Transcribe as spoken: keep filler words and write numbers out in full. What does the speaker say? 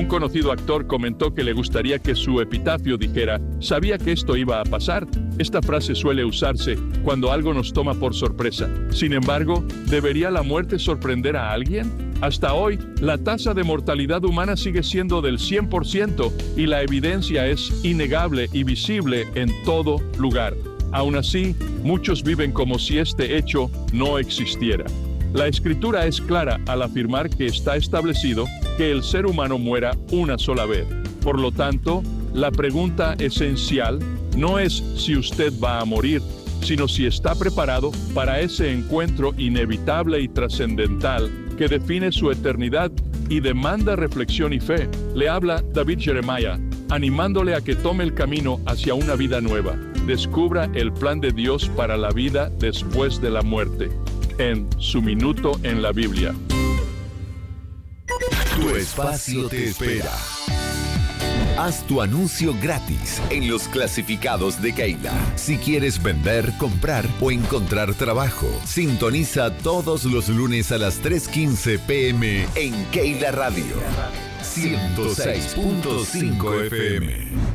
Un conocido actor comentó que le gustaría que su epitafio dijera: sabía que esto iba a pasar. Esta frase suele usarse cuando algo nos toma por sorpresa. Sin embargo, ¿debería la muerte sorprender a alguien? Hasta hoy, la tasa de mortalidad humana sigue siendo del cien por ciento y la evidencia es innegable y visible en todo lugar. Aún así, muchos viven como si este hecho no existiera. La Escritura es clara al afirmar que está establecido que el ser humano muera una sola vez. Por lo tanto, la pregunta esencial no es si usted va a morir, sino si está preparado para ese encuentro inevitable y trascendental que define su eternidad y demanda reflexión y fe. Le habla David Jeremiah, animándole a que tome el camino hacia una vida nueva. Descubra el plan de Dios para la vida después de la muerte, en Su Minuto en la Biblia. Tu espacio te espera. Haz tu anuncio gratis en los clasificados de Keila. Si quieres vender, comprar o encontrar trabajo, sintoniza todos los lunes a las tres quince pm en Keila Radio ciento seis punto cinco F M.